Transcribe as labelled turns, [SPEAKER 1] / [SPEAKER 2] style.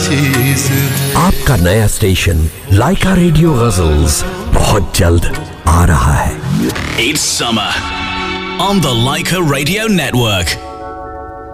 [SPEAKER 1] चीज।
[SPEAKER 2] आपका नया स्टेशन लाइका रेडियो गजल्स बहुत जल्द आ रहा है।
[SPEAKER 3] It's summer on the Laika Radio Network.